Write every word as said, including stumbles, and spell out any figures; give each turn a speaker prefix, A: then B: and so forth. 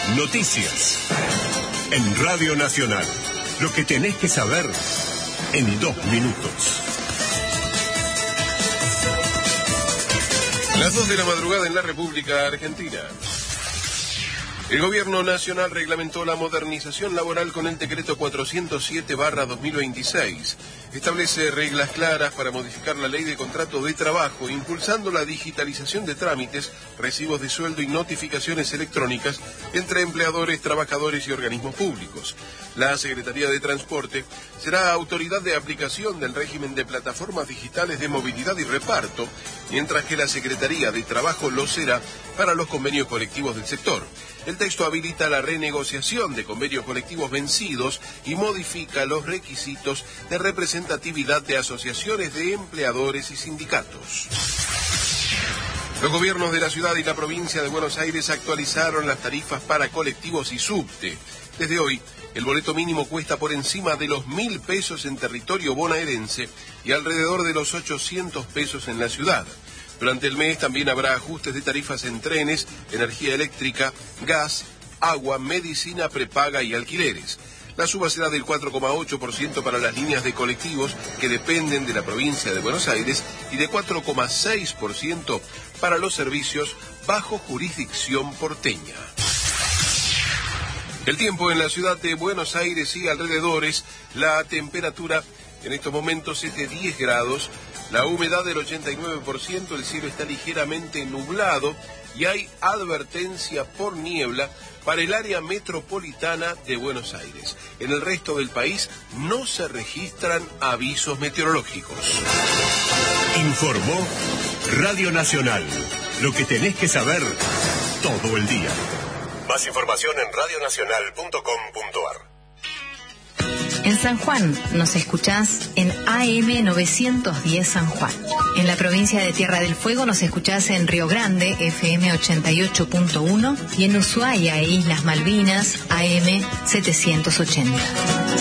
A: Noticias. En Radio Nacional. Lo que tenés que saber en dos minutos.
B: Las dos de la madrugada en la República Argentina. El Gobierno Nacional reglamentó la modernización laboral con el decreto cuatrocientos siete barra dos mil veintiséis. Establece reglas claras para modificar la ley de contrato de trabajo, impulsando la digitalización de trámites, recibos de sueldo y notificaciones electrónicas entre empleadores, trabajadores y organismos públicos. La Secretaría de Transporte será autoridad de aplicación del régimen de plataformas digitales de movilidad y reparto, mientras que la Secretaría de Trabajo lo será para los convenios colectivos del sector. El texto habilita la renegociación de convenios colectivos vencidos y modifica los requisitos de representatividad de asociaciones de empleadores y sindicatos. Los gobiernos de la ciudad y la provincia de Buenos Aires actualizaron las tarifas para colectivos y subte. Desde hoy, el boleto mínimo cuesta por encima de los mil pesos en territorio bonaerense y alrededor de los ochocientos pesos en la ciudad. Durante el mes también habrá ajustes de tarifas en trenes, energía eléctrica, gas, agua, medicina prepaga y alquileres. La suba será del cuatro coma ocho por ciento para las líneas de colectivos que dependen de la provincia de Buenos Aires y de cuatro coma seis por ciento para los servicios bajo jurisdicción porteña. El tiempo en la ciudad de Buenos Aires y alrededores, la temperatura en estos momentos es de diez grados, la humedad del ochenta y nueve por ciento, el cielo está ligeramente nublado y hay advertencia por niebla para el área metropolitana de Buenos Aires. En el resto del país no se registran avisos meteorológicos.
A: Informó Radio Nacional. Lo que tenés que saber todo el día. Más información en radio nacional punto com punto a r.
C: En San Juan nos escuchás en A M novecientos diez San Juan. En la provincia de Tierra del Fuego nos escuchás en Río Grande, F M ochenta y ocho punto uno, y en Ushuaia e Islas Malvinas, A M setecientos ochenta.